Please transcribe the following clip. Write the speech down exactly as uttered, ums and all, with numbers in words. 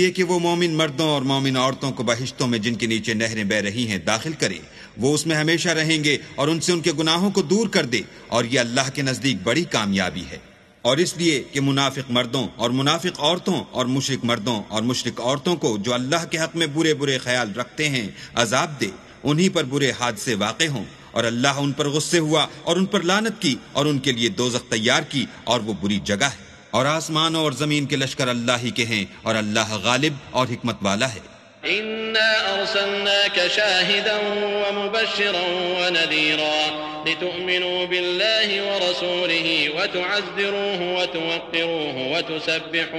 ये कि वो मोमिन मर्दों और मोमिन औरतों को बहिश्तों में जिनके नीचे नहरें बह रही हैं दाखिल करे, वो उसमें हमेशा रहेंगे और उनसे उनके गुनाहों को दूर कर दे, और ये अल्लाह के नजदीक बड़ी कामयाबी है। और इसलिए कि मुनाफिक मर्दों और मुनाफिक औरतों और मुशरिक मर्दों और मुशरिक औरतों को जो अल्लाह के हक में बुरे बुरे ख्याल रखते हैं अजाब दे, उन्हीं पर बुरे हादसे वाक़े हों, और अल्लाह उन पर गुस्से हुआ और उन पर लानत की और उनके लिए दोज़ख तैयार की, और वो बुरी जगह है। और आसमानों और जमीन के लश्कर अल्लाह ही के हैं, और अल्लाह गालिब और हिकमत वाला है। इन्ना अर्सलनाका शाहिदन व मुबश्शिरन व नज़ीरा लितुअमिनू बिल्लाहि व रसूलिही व तुअज़्ज़िरूहु व तुवक़्क़िरूहु व तुसब्बिहूहु